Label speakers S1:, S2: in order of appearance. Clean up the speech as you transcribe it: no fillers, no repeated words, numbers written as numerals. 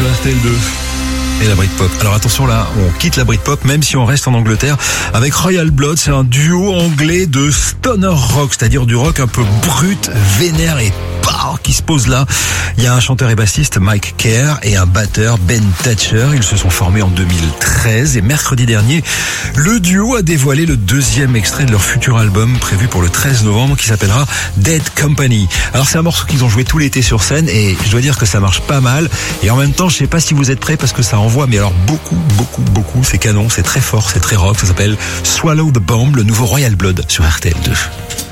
S1: sur RTL2. Et la Britpop. Alors attention là, on quitte la Britpop même si on reste en Angleterre avec Royal Blood. C'est un duo anglais de stoner rock, c'est-à-dire du rock un peu brut, vénère et qui se pose là. Il y a un chanteur et bassiste, Mike Kerr, et un batteur, Ben Thatcher. Ils se sont formés en 2013 et mercredi dernier, le duo a dévoilé le deuxième extrait de leur futur album prévu pour le 13 novembre qui s'appellera Dead Company. Alors c'est un morceau qu'ils ont joué tout l'été sur scène et je dois dire que ça marche pas mal. Et en même temps, je sais pas si vous êtes prêts parce que ça envoie, mais alors beaucoup, c'est canon, c'est très fort, c'est très rock. Ça s'appelle Swallow the Bomb, le nouveau Royal Blood sur RTL2.